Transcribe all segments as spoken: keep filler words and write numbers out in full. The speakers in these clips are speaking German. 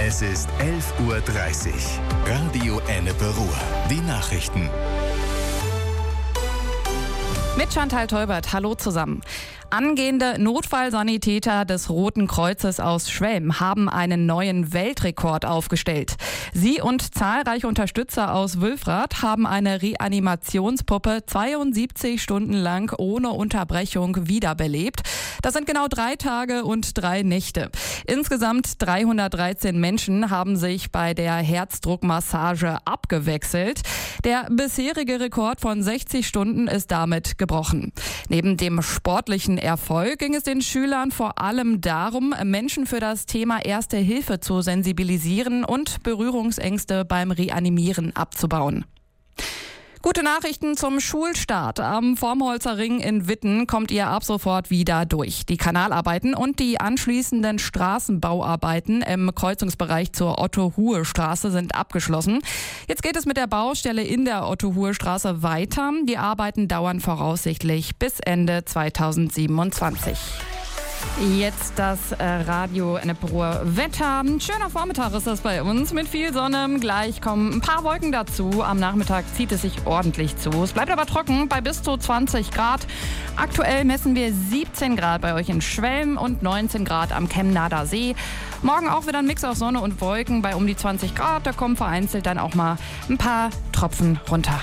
Es ist elf Uhr dreißig. Radio Ennepe Ruhr. Die Nachrichten. Mit Chantal Teubert, hallo zusammen. Angehende Notfallsanitäter des Roten Kreuzes aus Schwelm haben einen neuen Weltrekord aufgestellt. Sie und zahlreiche Unterstützer aus Wülfrath haben eine Reanimationspuppe zweiundsiebzig Stunden lang ohne Unterbrechung wiederbelebt. Das sind genau drei Tage und drei Nächte. Insgesamt dreihundertdreizehn Menschen haben sich bei der Herzdruckmassage abgewechselt. Der bisherige Rekord von sechzig Stunden ist damit gebrochen. Neben dem sportlichen Erfolg ging es den Schülern vor allem darum, Menschen für das Thema Erste Hilfe zu sensibilisieren und Berührungsängste beim Reanimieren abzubauen. Gute Nachrichten zum Schulstart. Am Vormholzer Ring in Witten kommt ihr ab sofort wieder durch. Die Kanalarbeiten und die anschließenden Straßenbauarbeiten im Kreuzungsbereich zur Otto-Huhe-Straße sind abgeschlossen. Jetzt geht es mit der Baustelle in der Otto-Huhe-Straße weiter. Die Arbeiten dauern voraussichtlich bis Ende zweitausendsiebenundzwanzig. Jetzt das äh, Radio Ennepe Ruhr Wetter. Ein schöner Vormittag ist das bei uns mit viel Sonne. Gleich kommen ein paar Wolken dazu. Am Nachmittag zieht es sich ordentlich zu. Es bleibt aber trocken bei bis zu zwanzig Grad. Aktuell messen wir siebzehn Grad bei euch in Schwelm und neunzehn Grad am Chemnader See. Morgen auch wieder ein Mix aus Sonne und Wolken bei um die zwanzig Grad. Da kommen vereinzelt dann auch mal ein paar Tropfen runter.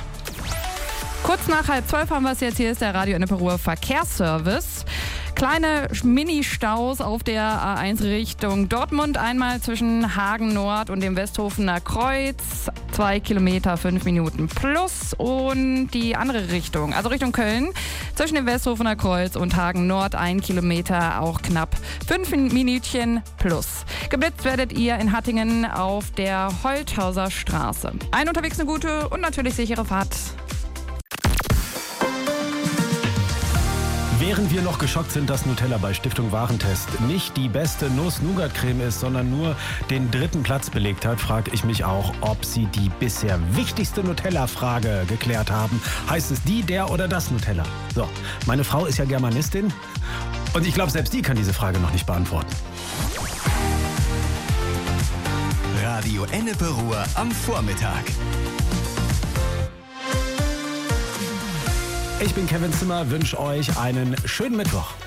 Kurz nach halb zwölf haben wir es jetzt. Hier ist der Radio Ennepe Ruhr Verkehrsservice. Kleine Mini-Staus auf der A eins Richtung Dortmund. Einmal zwischen Hagen Nord und dem Westhofener Kreuz. Zwei Kilometer, fünf Minuten plus. Und die andere Richtung, also Richtung Köln. Zwischen dem Westhofener Kreuz und Hagen Nord ein Kilometer, auch knapp fünf Minütchen plus. Geblitzt werdet ihr in Hattingen auf der Holthauser Straße. Ein unterwegs eine gute und natürlich sichere Fahrt. Während wir noch geschockt sind, dass Nutella bei Stiftung Warentest nicht die beste Nuss-Nougat-Creme ist, sondern nur den dritten Platz belegt hat, frage ich mich auch, ob sie die bisher wichtigste Nutella-Frage geklärt haben. Heißt es die, der oder das Nutella? So, meine Frau ist ja Germanistin und ich glaube, selbst die kann diese Frage noch nicht beantworten. Radio Ennepe Ruhr am Vormittag. Ich bin Kevin Zimmer, wünsche euch einen schönen Mittwoch.